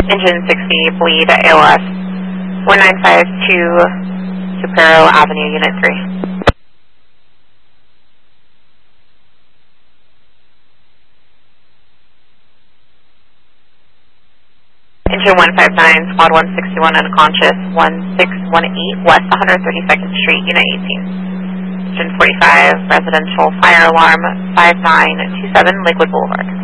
Engine 60, bleed, ALS, 1952, Supero Avenue, Unit 3. Engine 159, Squad 161, unconscious, 1618 West 132nd Street, Unit 18. Engine 45, residential fire alarm, 5927 Lakewood Boulevard.